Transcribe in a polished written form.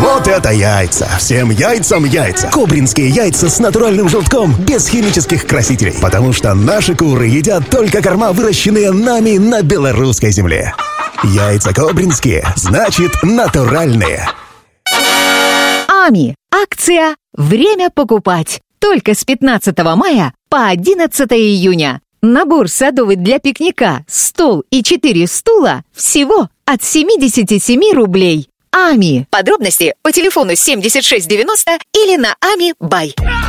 Вот это яйца! Всем яйцам яйца! Кобринские яйца с натуральным желтком, без химических красителей. Потому что наши куры едят только корма, выращенные нами на белорусской земле. Яйца кобринские, значит натуральные. АМИ. Акция «Время покупать». Только с 15 мая по 11 июня. Набор садовый для пикника, стол и 4 стула всего от 77 рублей. АМИ. Подробности по телефону 7690 или на AMI Buy.